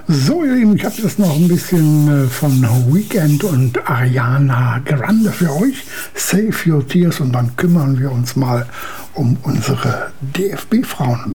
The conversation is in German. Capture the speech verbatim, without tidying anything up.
So, ihr Lieben, ich habe jetzt noch ein bisschen von Weekend und Ariana Grande für euch. Save Your Tears, und dann kümmern wir uns mal um unsere D F B-Frauen.